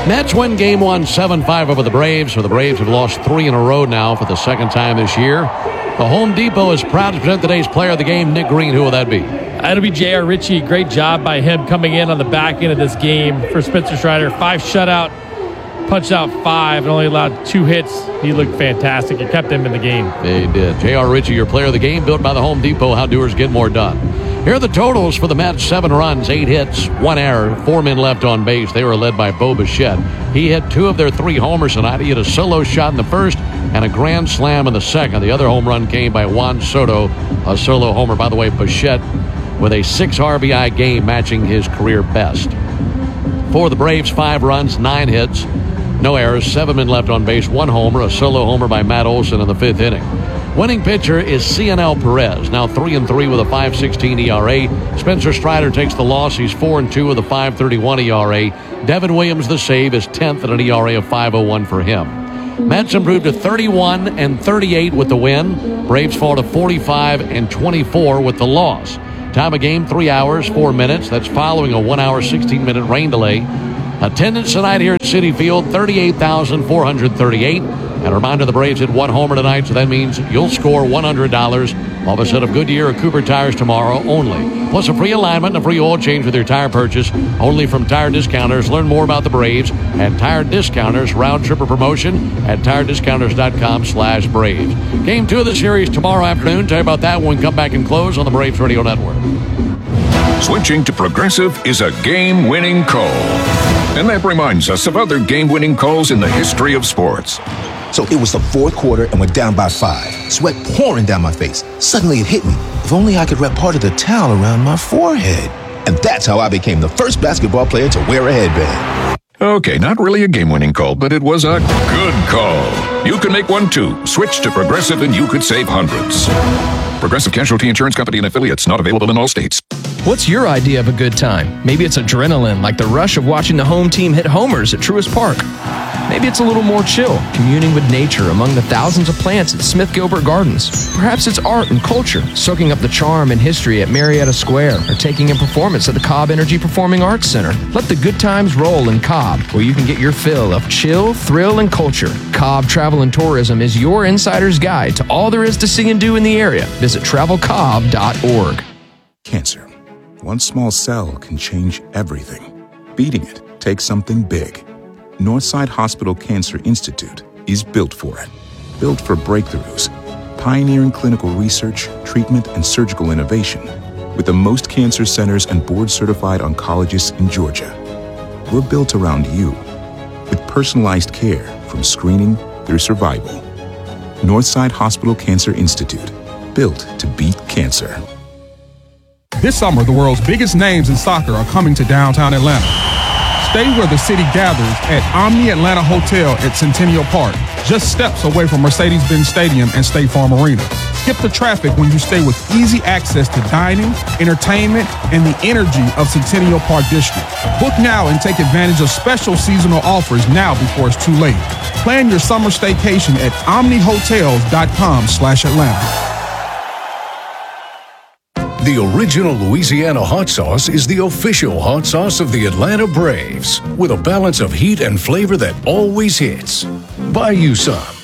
Mets win Game 1 7-5 over the Braves. So the Braves have lost 3 in a row now for the second time this year. The Home Depot is proud to present today's player of the game, Nick Green. Who will that be? That'll be J.R. Ritchie. Great job by him coming in on the back end of this game for Spencer Strider. 5 shutout, punched out 5, and only allowed 2 hits. He looked fantastic. It kept him in the game. They did. J.R. Ritchie, your player of the game, built by the Home Depot. How doers get more done. Here are the totals for the Mets. 7 runs, 8 hits, 1 error, 4 men left on base. They were led by Bo Bichette. He hit 2 of their 3 homers tonight. He hit a solo shot in the first and a grand slam in the second. The other home run came by Juan Soto, a solo homer. By the way, Bichette with a 6 RBI game, matching his career best. For the Braves, 5 runs, 9 hits, no errors, 7 men left on base, 1 homer, a solo homer by Matt Olson in the 5th inning. Winning pitcher is Cionel Perez, now 3-3 with a 5.16 ERA. Spencer Strider takes the loss. He's 4-2 with a 5.31 ERA. Devin Williams, the save, is 10th at an ERA of 5.01 for him. Mets improved to 31-38 with the win. Braves fall to 45-24 with the loss. Time of game, 3 hours, 4 minutes. That's following a 1 hour, 16-minute rain delay. Attendance tonight here at Citi Field, 38,438. And a reminder, the Braves hit 1 homer tonight, so that means you'll score $100 off a set of Goodyear or Cooper tires tomorrow only. Plus a free alignment and a free oil change with your tire purchase, only from Tire Discounters. Learn more about the Braves at Tire Discounters. Round tripper promotion at tirediscounters.com/Braves. Game 2 of the series tomorrow afternoon. Tell you about that when we come back and close on the Braves Radio Network. Switching to Progressive is a game-winning call. And that reminds us of other game-winning calls in the history of sports. So it was the 4th quarter and we're down by 5. Sweat pouring down my face. Suddenly it hit me. If only I could wrap part of the towel around my forehead. And that's how I became the first basketball player to wear a headband. Okay, not really a game-winning call, but it was a good call. You can make one too. Switch to Progressive and you could save hundreds. Progressive Casualty Insurance Company and affiliates, not available in all states. What's your idea of a good time? Maybe it's adrenaline, like the rush of watching the home team hit homers at Truist Park. Maybe it's a little more chill, communing with nature among the thousands of plants at Smith Gilbert Gardens. Perhaps it's art and culture, soaking up the charm and history at Marietta Square, or taking in performance at the Cobb Energy Performing Arts Center. Let the good times roll in Cobb, where you can get your fill of chill, thrill, and culture. Cobb Travel and Tourism is your insider's guide to all there is to see and do in the area. Visit travelcobb.org. Cancer. One small cell can change everything. Beating it takes something big. Northside Hospital Cancer Institute is built for it. Built for breakthroughs, pioneering clinical research, treatment, and surgical innovation, with the most cancer centers and board-certified oncologists in Georgia. We're built around you, with personalized care from screening through survival. Northside Hospital Cancer Institute, built to beat cancer. This summer, the world's biggest names in soccer are coming to downtown Atlanta. Stay where the city gathers at Omni Atlanta Hotel at Centennial Park, just steps away from Mercedes-Benz Stadium and State Farm Arena. Skip the traffic when you stay with easy access to dining, entertainment, and the energy of Centennial Park District. Book now and take advantage of special seasonal offers now before it's too late. Plan your summer staycation at omnihotels.com/Atlanta. The original Louisiana hot sauce is the official hot sauce of the Atlanta Braves, with a balance of heat and flavor that always hits. Buy you some.